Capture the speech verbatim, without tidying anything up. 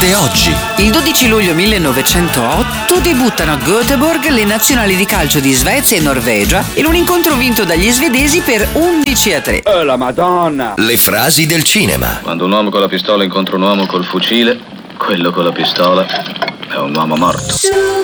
Accade oggi. Il dodici luglio millenovecentootto debuttano a Göteborg le nazionali di calcio di Svezia e Norvegia in un incontro vinto dagli svedesi per undici a tre. Oh la Madonna! Le frasi del cinema. Quando un uomo con la pistola incontra un uomo col fucile, quello con la pistola è un uomo morto.